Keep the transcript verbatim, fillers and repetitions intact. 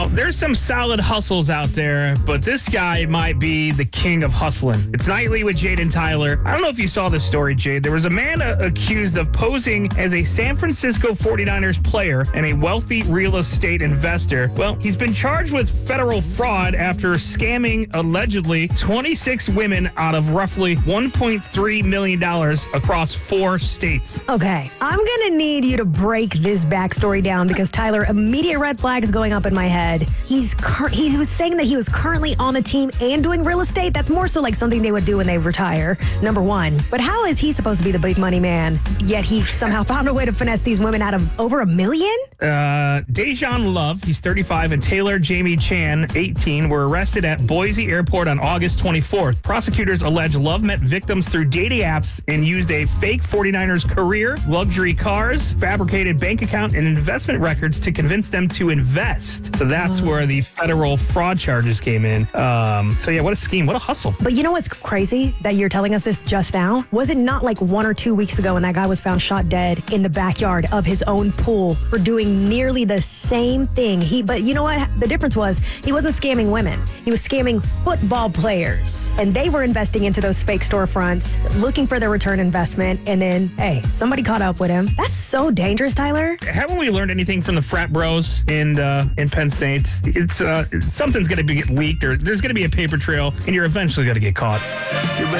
Now, there's some solid hustles out there, but this guy might be the king of hustling. It's Nightly with Jade and Tyler. I don't know if you saw this story, Jade. There was a man uh, accused of posing as a San Francisco forty-niners player and a wealthy real estate investor. Well, he's been charged with federal fraud after scamming allegedly twenty-six women out of roughly one point three million dollars across four states. Okay, I'm going to need you to break this backstory down because, Tyler, immediate red flags going up in my head. He's cur- He was saying that he was currently on the team and doing real estate. That's more so like something they would do when they retire, number one. But how is he supposed to be the big money man, yet he somehow found a way to finesse these women out of over a million? Uh, Dejan Love, he's thirty-five, and Taylor Jamie Chan, eighteen, were arrested at Boise Airport on August twenty-fourth. Prosecutors allege Love met victims through dating apps and used a fake forty-niners career, luxury cars, fabricated bank account, and investment records to convince them to invest. So that's where the federal fraud charges came in. Um, so yeah, what a scheme. What a hustle. But you know what's crazy that you're telling us this just now? Was it not like one or two weeks ago when that guy was found shot dead in the backyard of his own pool for doing nearly the same thing? He, but you know what? The difference was he wasn't scamming women. He was scamming football players. And they were investing into those fake storefronts, looking for their return investment. And then, hey, somebody caught up with him. That's so dangerous, Tyler. Haven't we learned anything from the frat bros in uh, in Penn State? It's uh, something's going to be leaked, or there's going to be a paper trail, and you're eventually going to get caught.